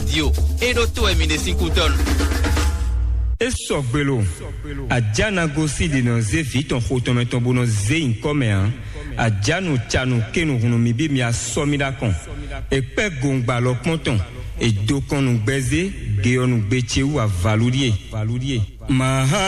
radio et d'auto emine 50 Esogbelo ajana gosi de no ze viton khotometon bono ze inkome an ajanu chanu kenu hunu mibi mi asomida kon e pe gongba lo ponton e dokon nu gbeze geonu gbeche ou a valurier maha